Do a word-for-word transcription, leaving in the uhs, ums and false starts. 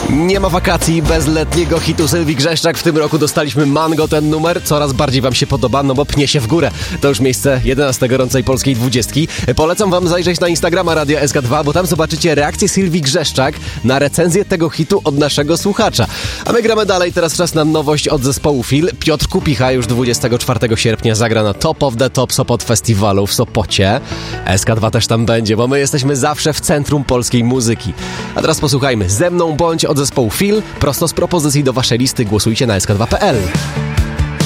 Nie ma wakacji bez letniego hitu Sylwii Grzeszczak. W tym roku dostaliśmy Mango, ten numer coraz bardziej wam się podoba, no bo pnie się w górę. To już miejsce jedenaste gorącej polskiej dwudziestki. Polecam wam zajrzeć na Instagrama Radia S K dwa, bo tam zobaczycie reakcję Sylwii Grzeszczak na recenzję tego hitu od naszego słuchacza. A my gramy dalej, teraz czas na nowość od zespołu Feel. Piotr Kupicha już dwudziestego czwartego sierpnia zagra na Top of the Top Sopot Festiwalu w Sopocie. S K dwa też tam będzie, bo my jesteśmy zawsze w centrum polskiej muzyki. A teraz posłuchajmy Ze mną bądź od zespołu Feel. Prosto z propozycji do waszej listy głosujcie na S K dwa kropka p l.